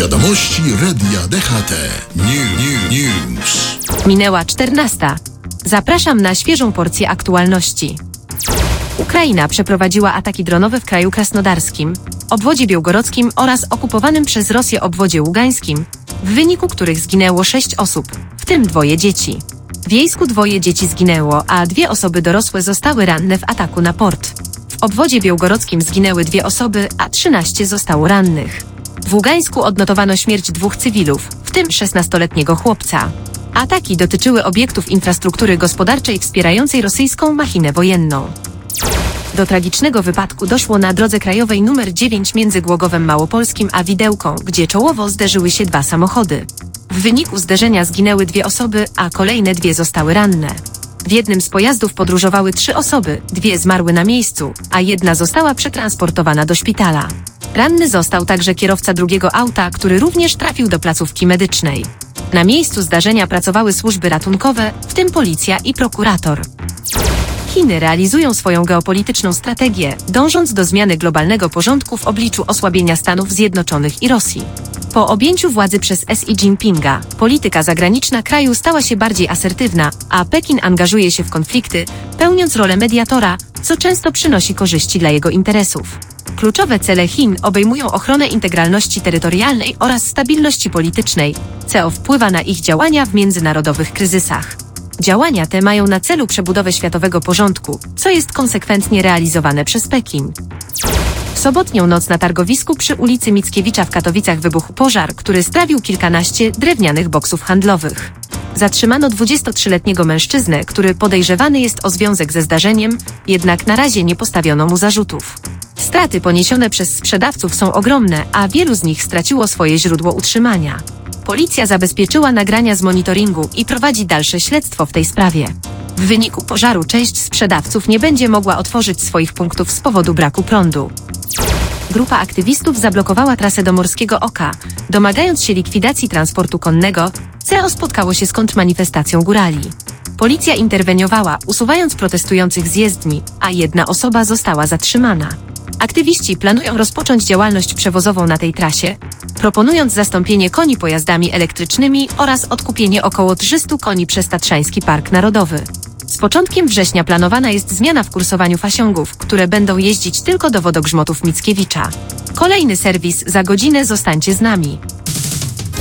Wiadomości Radia DHT. News. Minęła 14. Zapraszam na świeżą porcję aktualności. Ukraina przeprowadziła ataki dronowe w kraju krasnodarskim, obwodzie białgorodzkim oraz okupowanym przez Rosję obwodzie ługańskim, w wyniku których zginęło 6 osób, w tym 2 dzieci. W Wiejsku 2 dzieci zginęło, a 2 osoby dorosłe zostały ranne w ataku na port. W obwodzie białgorodzkim zginęły 2 osoby, a 13 zostało rannych. W Ługańsku odnotowano śmierć 2 cywilów, w tym 16-letniego chłopca. Ataki dotyczyły obiektów infrastruktury gospodarczej wspierającej rosyjską machinę wojenną. Do tragicznego wypadku doszło na drodze krajowej nr 9 między Głogowem Małopolskim a Widełką, gdzie czołowo zderzyły się 2 samochody. W wyniku zderzenia zginęły 2 osoby, a kolejne 2 zostały ranne. W jednym z pojazdów podróżowały 3 osoby, 2 zmarły na miejscu, a 1 została przetransportowana do szpitala. Ranny został także kierowca drugiego auta, który również trafił do placówki medycznej. Na miejscu zdarzenia pracowały służby ratunkowe, w tym policja i prokurator. Chiny realizują swoją geopolityczną strategię, dążąc do zmiany globalnego porządku w obliczu osłabienia Stanów Zjednoczonych i Rosji. Po objęciu władzy przez Xi Jinpinga, polityka zagraniczna kraju stała się bardziej asertywna, a Pekin angażuje się w konflikty, pełniąc rolę mediatora, co często przynosi korzyści dla jego interesów. Kluczowe cele Chin obejmują ochronę integralności terytorialnej oraz stabilności politycznej, co wpływa na ich działania w międzynarodowych kryzysach. Działania te mają na celu przebudowę światowego porządku, co jest konsekwentnie realizowane przez Pekin. W sobotnią noc na targowisku przy ulicy Mickiewicza w Katowicach wybuchł pożar, który sprawił kilkanaście drewnianych boksów handlowych. Zatrzymano 23-letniego mężczyznę, który podejrzewany jest o związek ze zdarzeniem, jednak na razie nie postawiono mu zarzutów. Straty poniesione przez sprzedawców są ogromne, a wielu z nich straciło swoje źródło utrzymania. Policja zabezpieczyła nagrania z monitoringu i prowadzi dalsze śledztwo w tej sprawie. W wyniku pożaru część sprzedawców nie będzie mogła otworzyć swoich punktów z powodu braku prądu. Grupa aktywistów zablokowała trasę do Morskiego Oka, domagając się likwidacji transportu konnego, co spotkało się z kontrmanifestacją górali. Policja interweniowała, usuwając protestujących z jezdni, a 1 osoba została zatrzymana. Aktywiści planują rozpocząć działalność przewozową na tej trasie, proponując zastąpienie koni pojazdami elektrycznymi oraz odkupienie około 300 koni przez Tatrzański Park Narodowy. Z początkiem września planowana jest zmiana w kursowaniu fasiągów, które będą jeździć tylko do wodogrzmotów Mickiewicza. Kolejny serwis za godzinę, zostańcie z nami.